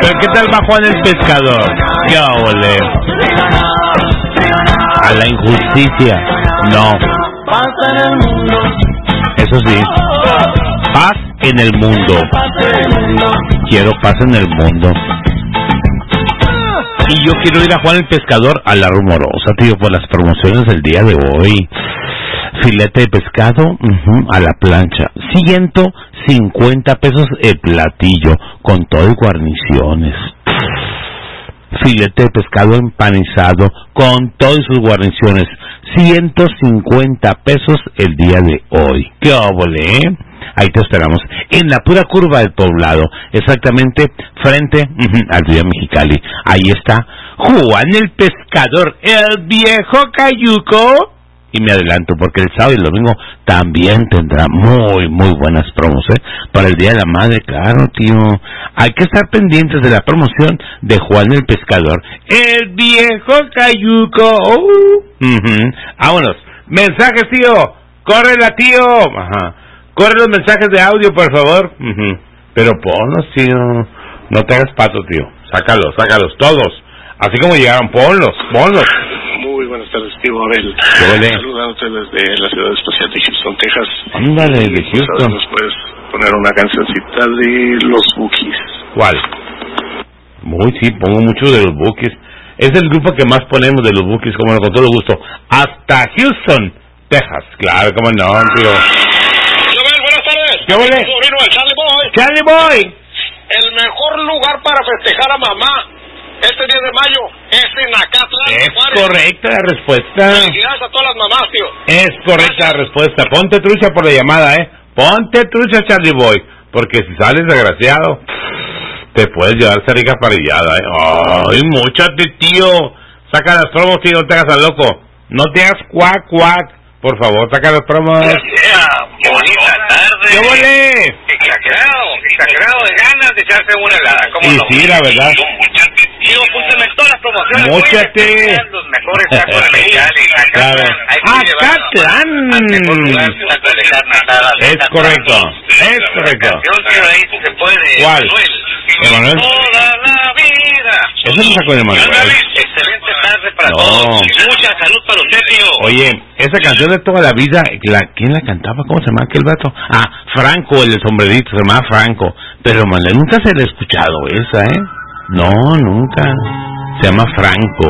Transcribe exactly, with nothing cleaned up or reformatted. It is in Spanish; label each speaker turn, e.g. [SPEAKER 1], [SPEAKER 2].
[SPEAKER 1] Pero ¿qué tal va Juan el Pescador? ¡Qué ole! A la injusticia, no. Eso sí, paz en el mundo. Quiero paz en el mundo. Y yo quiero ir a Juan el Pescador a la Rumorosa, tío, por las promociones del día de hoy. Filete de pescado uh-huh, a la plancha, ciento cincuenta pesos el platillo, con todo y guarniciones. Filete de pescado empanizado, con todas sus guarniciones, ciento cincuenta pesos el día de hoy. ¡Qué óvole, eh! Ahí te esperamos, en la pura curva del Poblado, exactamente frente uh-huh, al río Mexicali. Ahí está Juan el Pescador, el viejo cayuco. Y me adelanto porque el sábado y el domingo también tendrá muy, muy buenas promos, ¿eh? Para el Día de la Madre, claro, tío. Hay que estar pendientes de la promoción de Juan el Pescador, el viejo cayuco. Uh, uh-huh. Vámonos. Mensajes, tío. Córrela, tío. Ajá. Corre los mensajes de audio, por favor. Uh-huh. Pero ponlos, tío. No te hagas pato, tío. Sácalos, sácalos, todos. Así como llegaron, ponlos, ponlos.
[SPEAKER 2] Muy buenas tardes, tío Abel. Saludándote desde la ciudad espacial de Houston, Texas.
[SPEAKER 1] Ándale, de Houston.
[SPEAKER 2] ¿Nos puedes poner una cancioncita de los Bookies?
[SPEAKER 1] ¿Cuál? Muy, sí, pongo mucho de los Bookies. Es el grupo que más ponemos de los Bookies, como no, con todo gusto. Hasta Houston, Texas. Claro, como no, tío.
[SPEAKER 2] Abel, buenas tardes.
[SPEAKER 1] ¿Qué huele?
[SPEAKER 2] Sobrino de Charlie Boy.
[SPEAKER 1] Charlie Boy.
[SPEAKER 2] El mejor lugar para festejar a mamá este diez de mayo es en Acatlán.
[SPEAKER 1] Es
[SPEAKER 2] Juárez.
[SPEAKER 1] correcta la respuesta.
[SPEAKER 2] Felicidades a todas las mamás, tío.
[SPEAKER 1] Es correcta la respuesta. Ponte trucha por la llamada, ¿eh? Ponte trucha, Charlie Boy. Porque si sales desgraciado, te puedes llevar esa rica parrillada, ¿eh? Ay, móchate, tío. Saca las promos, tío, no te hagas al loco. No te hagas cuac, cuac. Por favor, saca las promos.
[SPEAKER 2] Yeah, bonita tarde.
[SPEAKER 1] ¿Qué huele?
[SPEAKER 2] Exagerado, exagerado de ganas de echarse una helada. ¿Cómo
[SPEAKER 1] Y
[SPEAKER 2] no?
[SPEAKER 1] sí, la verdad.
[SPEAKER 2] Tío, púntame todas las promociones.
[SPEAKER 1] Móchate.
[SPEAKER 2] Los mejores tacos de Mexicali.
[SPEAKER 1] Claro. Acatlán. Es correcto. Es correcto. ¿Cuál? Emanuel.
[SPEAKER 2] Toda la vida.
[SPEAKER 1] Eso lo sacó de Emanuel.
[SPEAKER 2] Excelente tarde para
[SPEAKER 1] No.
[SPEAKER 2] todos. Mucha salud para usted, tío.
[SPEAKER 1] Oye, esa canción de toda la vida, la, ¿quién la cantaba? ¿Cómo se llama aquel vato? Ah, Franco, el del sombrerito, se llamaba Franco. Pero, man, nunca se le ha escuchado esa, ¿eh? No, nunca. Se llama Franco.